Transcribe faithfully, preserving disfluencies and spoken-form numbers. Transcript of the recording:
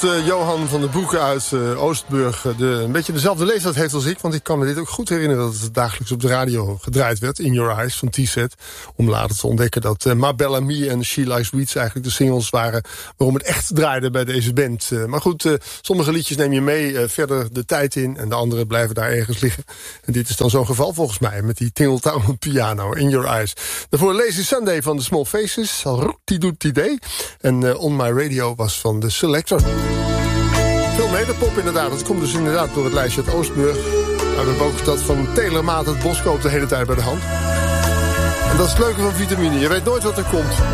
Uh, Johan van de Broeke uit uh, Oostburg uh, de, een beetje dezelfde leeftijd heeft als ik. Want ik kan me dit ook goed herinneren dat het dagelijks op de radio gedraaid werd. In Your Eyes van T-Set. Om later te ontdekken dat uh, Ma Bellamy en She Likes Weeds eigenlijk de singles waren waarom het echt draaide bij deze band. Uh, maar goed, uh, sommige liedjes neem je mee uh, verder de tijd in en de andere blijven daar ergens liggen. En dit is dan zo'n geval volgens mij met die Tingle Town piano, In Your Eyes. Daarvoor Lazy Sunday van The Small Faces. Roet-die-doet-die-dee. En uh, On My Radio was van The Selector. Veel nederpop inderdaad. Dat komt dus inderdaad door het lijstje uit Oostburg. Maar we hebben ook dat van Taylor Maat het Boskoop de hele tijd bij de hand. En dat is het leuke van vitamine. Je weet nooit wat er komt.